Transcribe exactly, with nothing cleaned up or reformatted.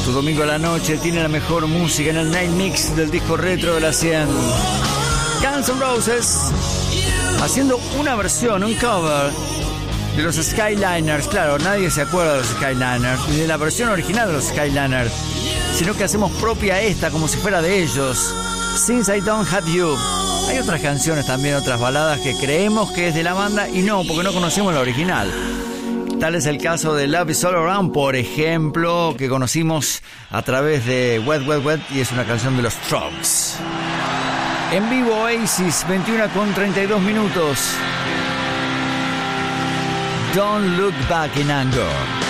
Tu domingo a la noche tiene la mejor música en el Night Mix del disco retro de la cien. Guns N' Roses haciendo una versión, un cover de los Skyliners. Claro, nadie se acuerda de los Skyliners ni de la versión original de los Skyliners, sino que hacemos propia esta como si fuera de ellos. Since I Don't Have You. Hay otras canciones también, otras baladas que creemos que es de la banda y no, porque no conocemos la original. Tal es el caso de Love Is All Around, por ejemplo, que conocimos a través de Wet Wet Wet y es una canción de los Strokes. En vivo Oasis, veintiuno con treinta y dos minutos. Don't Look Back in Anger.